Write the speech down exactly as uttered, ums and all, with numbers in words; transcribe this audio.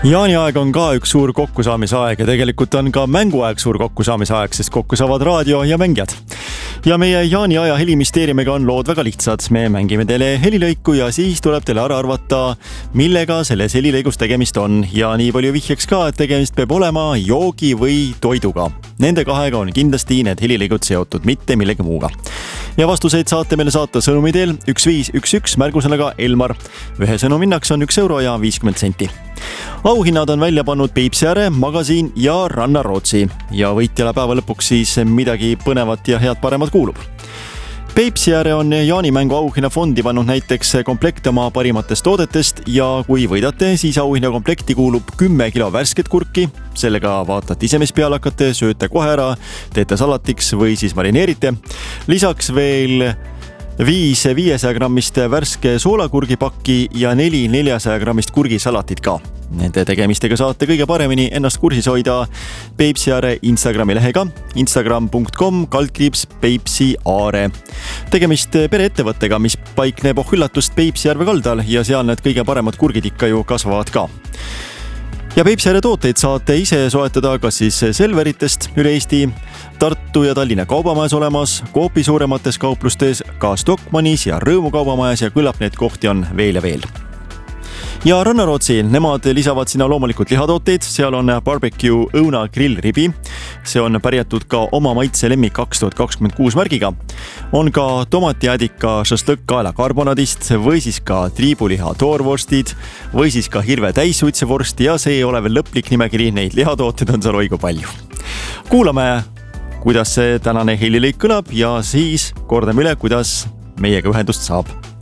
Jaaniaeg on ka üks suur kokkusaamisaeg ja tegelikult on ka mänguaeg suur kokkusaamisaeg, sest kokku saavad raadio ja mängijad. Ja meie jaaniaja heliministeeriumiga on lood väga lihtsad. Me mängime teile helilõiku ja siis tuleb teile ära arvata, millega selles helilõigus tegemist on. Ja nii palju vihjeks ka, et tegemist peab olema joogi või toiduga. Nende kahega on kindlasti need helilõigud seotud, mitte millegi muuga. Ja vastuseid saate meile saata sõnumi teel üks viis üks üks märgusõnaga Elmar. Ühe sõnuminnaks on üks euro ja viiskümmend senti. Auhinnad on välja pannud Peipsiääre, Magasiin ja Rannarootsi ja võitjale päeva lõpuks siis midagi põnevat ja head paremat kuulub. Peipsiääre on jaanimängu auhinna fondi pannud näiteks komplekte oma parimatest toodetest ja kui võidate, siis auhinna komplekti kuulub kümme kilo värsket kurki. Sellega vaatate ise, mis peale hakkate, sööte kohe ära, teete salatiks või siis marineerite. Lisaks veel viis viiesaja grammist värske soolakurgipakki ja neli neljasaja grammist kurgisalatit ka. Nende tegemistega saate kõige paremini ennast kursis hoida Peipsiääre Instagrami lehega instagram punkt com kaldkriips Peipsiaare. Tegemist pereettevõttega, mis paikneb oh üllatust Peipsiääre kaldal ja seal need kõige paremad kurgid ikka ju kasvavad ka. Ja Peipsiääre tooteid saate ise soetada kas siis Selveritest üle Eesti, Tartu ja Tallinna kaubamajas olemas, Coopi suuremates kauplustes, ka Stockmannis ja Rõõmu kaubamajas ja küllap neid kohti on veel ja veel. Ja Rannarootsi, nemad lisavad sinna loomulikult lihatooteid, seal on barbecue õuna grillribi. See on pärjatud ka oma maitse lemmik kaks tuhat kakskümmend kuus märgiga. On ka tomatiädika šašlõkkaela karbonadist või siis ka triibuliha toorvorstid või siis ka hirve täissuitsevorst ja see ei ole veel lõplik nimekiri, neid lihatooteid on seal oigu palju. Kuulame, kuidas see tänane helilõik kõlab ja siis kordame üle, kuidas meiega ühendust saab.